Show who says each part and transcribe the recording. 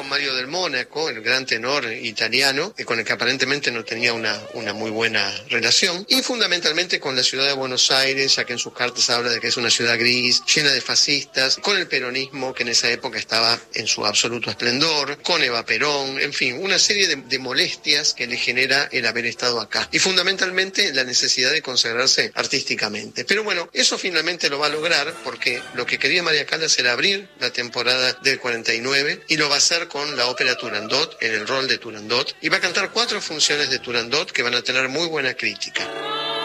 Speaker 1: con Mario del Mónaco, el gran tenor italiano, con el que aparentemente no tenía una muy buena relación, y fundamentalmente con la ciudad de Buenos Aires, ya que en sus cartas habla de que es una ciudad gris, llena de fascistas, con el peronismo que en esa época estaba en su absoluto esplendor, con Eva Perón, en fin, una serie de molestias que le genera el haber estado acá, y fundamentalmente la necesidad de consagrarse artísticamente. Pero bueno, eso finalmente lo va a lograr porque lo que quería María Callas era abrir la temporada del 49 y lo va a hacer con la ópera Turandot, en el rol de Turandot, y va a cantar 4 funciones de Turandot que van a tener muy buena crítica.